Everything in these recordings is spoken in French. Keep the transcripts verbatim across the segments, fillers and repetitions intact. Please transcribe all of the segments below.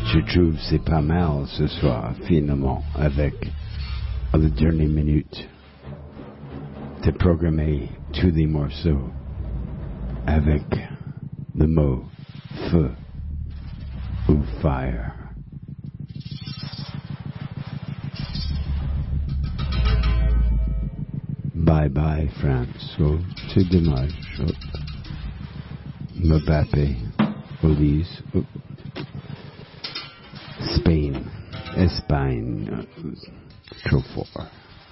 Je trouve que c'est pas mal ce soir, finalement, avec le dernier minute, de programmer tous les morceaux avec le mot feu ou fire. Bye bye France. Oh, c'est dommage. Oh. Mbappé, Olise, oh. Spain, Espagne, oh. Trop fort.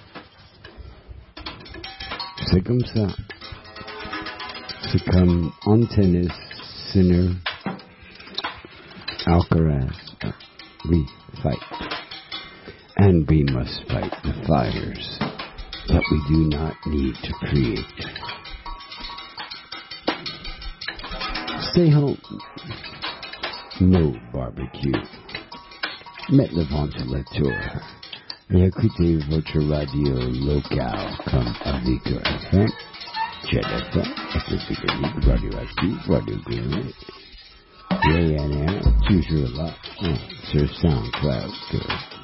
C'est comme ça. C'est comme en tennis, Sinner, Alcaraz. We fight. And we must fight the fires that we do not need to create. Stay home. No barbecue. Mettez le ventilateur. Et écoutez votre radio locale comme Avico F M, Jet F M, F M, Radioactive, Radio Green, Ray N R, toujours là, sur SoundCloud.